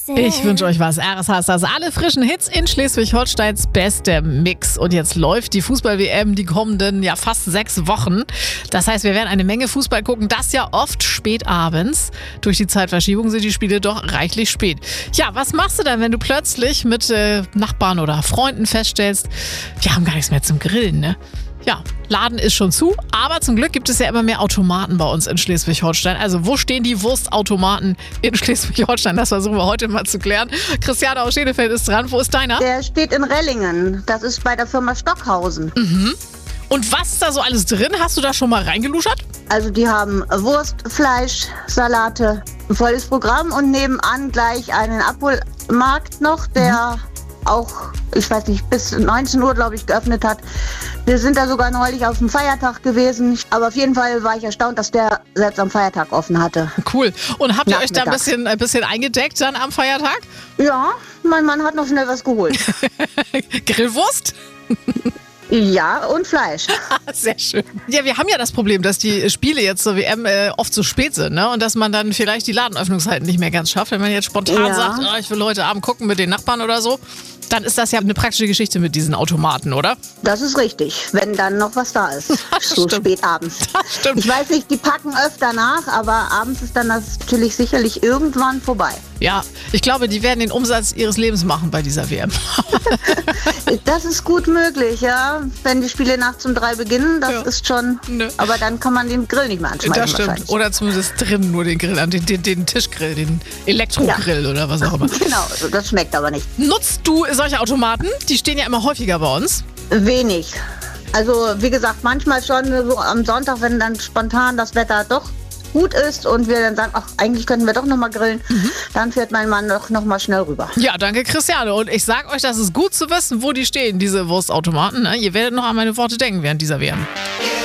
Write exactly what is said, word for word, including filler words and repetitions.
Ich wünsche euch was. R S H ist das. Alle frischen Hits in Schleswig-Holsteins beste Mix. Und jetzt läuft die Fußball-W M die kommenden, ja fast sechs Wochen. Das heißt, wir werden eine Menge Fußball gucken. Das ja oft spät abends. Durch die Zeitverschiebung sind die Spiele doch reichlich spät. Ja, was machst du dann, wenn du plötzlich mit äh, Nachbarn oder Freunden feststellst, wir haben gar nichts mehr zum Grillen, ne? Ja, Laden ist schon zu, aber zum Glück gibt es ja immer mehr Automaten bei uns in Schleswig-Holstein. Also wo stehen die Wurstautomaten in Schleswig-Holstein? Das versuchen wir heute mal zu klären. Christiane aus Schenefeld ist dran. Wo ist deiner? Der steht in Rellingen. Das ist bei der Firma Stockhausen. Mhm. Und was ist da so alles drin? Hast du da schon mal reingeluschert? Also die haben Wurst, Fleisch, Salate, ein volles Programm und nebenan gleich einen Abholmarkt noch, der mhm. auch, ich weiß nicht, bis neunzehn Uhr, glaube ich, geöffnet hat. Wir sind da sogar neulich auf dem Feiertag gewesen. Aber auf jeden Fall war ich erstaunt, dass der selbst am Feiertag offen hatte. Cool. Und habt ihr euch da ein bisschen, ein bisschen eingedeckt dann am Feiertag? Ja, mein Mann hat noch schnell was geholt. Grillwurst? Ja, und Fleisch. Sehr schön. Ja, wir haben ja das Problem, dass die Spiele jetzt zur W M äh, oft so spät sind, ne? Und dass man dann vielleicht die Ladenöffnungszeiten nicht mehr ganz schafft. Wenn man jetzt spontan Ja. sagt, oh, ich will heute Abend gucken mit den Nachbarn oder so, dann ist das ja eine praktische Geschichte mit diesen Automaten, oder? Das ist richtig, wenn dann noch was da ist. So Stimmt. spät abends. Das stimmt. Ich weiß nicht, die packen öfter nach, aber abends ist dann das natürlich sicherlich irgendwann vorbei. Ja, ich glaube, die werden den Umsatz ihres Lebens machen bei dieser W M. Das ist gut möglich, ja. Wenn die Spiele nachts um drei beginnen, das Ja. ist schon. Nö. Aber dann kann man den Grill nicht mehr anschmeißen. Das stimmt. wahrscheinlich. Oder zumindest drinnen nur den Grill an, den, den, den Tischgrill, den Elektrogrill oder was auch immer. Genau, also das schmeckt aber nicht. Nutzt du solche Automaten? Die stehen ja immer häufiger bei uns. Wenig. Also wie gesagt, manchmal schon so am Sonntag, wenn dann spontan das Wetter doch gut ist und wir dann sagen, ach, eigentlich könnten wir doch noch mal grillen, Mhm. dann fährt mein Mann doch noch mal schnell rüber. Ja, danke Christiane. Und ich sag euch, das ist gut zu wissen, wo die stehen, diese Wurstautomaten. Ne? Ihr werdet noch an meine Worte denken während dieser W M.